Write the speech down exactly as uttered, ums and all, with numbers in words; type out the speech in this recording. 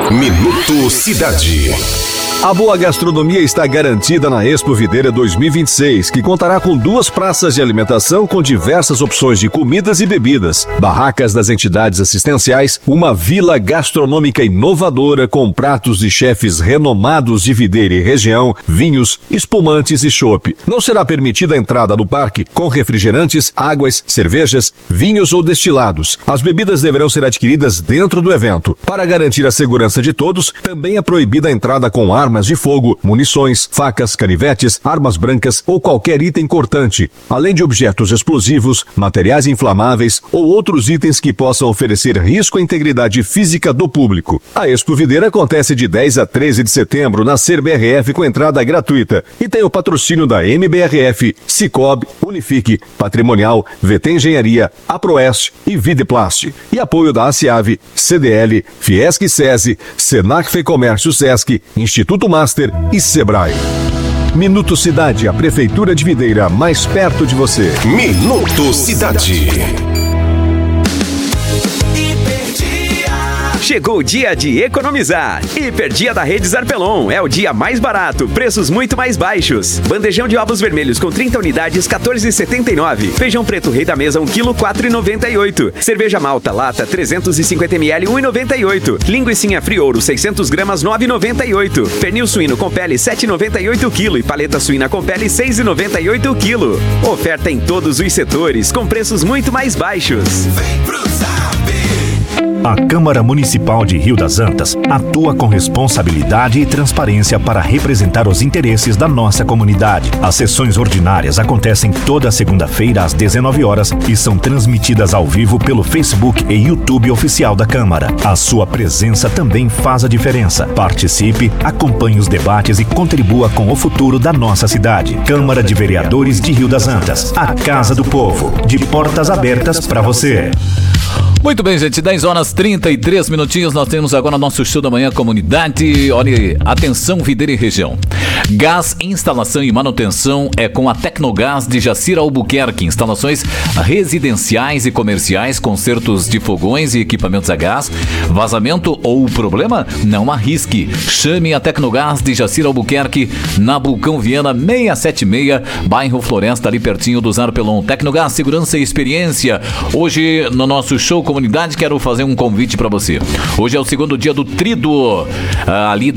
Minuto Cidade. A boa gastronomia está garantida na Expo Videira dois mil e vinte e seis, que contará com duas praças de alimentação com diversas opções de comidas e bebidas, barracas das entidades assistenciais, uma vila gastronômica inovadora com pratos de chefes renomados de Videira e região, vinhos, espumantes e chopp. Não será permitida a entrada no parque com refrigerantes, águas, cervejas, vinhos ou destilados. As bebidas deverão ser adquiridas dentro do evento. Para garantir a segurança de todos, também é proibida a entrada com armas armas de fogo, munições, facas, canivetes, armas brancas ou qualquer item cortante, além de objetos explosivos, materiais inflamáveis ou outros itens que possam oferecer risco à integridade física do público. A Expo Videira acontece de dez a treze de setembro na C B R F com entrada gratuita e tem o patrocínio da M B R F, Cicobi, Unifique, Patrimonial, V T Engenharia, Aproeste e Videplast e apoio da ACIAV, C D L, Fiesc SESI, Senac Fecomércio Sesc, Instituto Master e Sebrae. Minuto Cidade, a Prefeitura de Videira, mais perto de você. Minuto Cidade. Chegou o dia de economizar. Hiperdia da Rede Zarpelon. É o dia mais barato, preços muito mais baixos. Bandejão de ovos vermelhos com trinta unidades, quatorze reais e setenta e nove centavos. Feijão preto Rei da Mesa, um quilo, quatro reais e noventa e oito centavos. Cerveja Malta Lata, trezentos e cinquenta mililitros, um real e noventa e oito centavos. Linguicinha Friouro, seiscentas gramas, nove reais e noventa e oito centavos. Pernil suíno com pele, sete reais e noventa e oito centavos o quilo. E paleta suína com pele, seis reais e noventa e oito centavos o quilo. Oferta em todos os setores, com preços muito mais baixos. Vem pro Zap! A Câmara Municipal de Rio das Antas atua com responsabilidade e transparência para representar os interesses da nossa comunidade. As sessões ordinárias acontecem toda segunda-feira às dezenove horas e são transmitidas ao vivo pelo Facebook e YouTube oficial da Câmara. A sua presença também faz a diferença. Participe, acompanhe os debates e contribua com o futuro da nossa cidade. Câmara de Vereadores de Rio das Antas, a Casa do Povo, de portas abertas para você. Muito bem, gente, dez horas e trinta e três minutinhos, nós temos agora nosso show da manhã comunidade. Olha, atenção Videira e região. Gás, instalação e manutenção é com a Tecnogás de Jacira Albuquerque. Instalações residenciais e comerciais, consertos de fogões e equipamentos a gás. Vazamento ou problema? Não arrisque. Chame a Tecnogás de Jacira Albuquerque na Vulcão Viana seiscentos e setenta e seis, bairro Floresta, ali pertinho do Zarpelon. Tecnogás, segurança e experiência. Hoje, no nosso show comunidade, quero fazer um convite para você. Hoje é o segundo dia do Trido, ali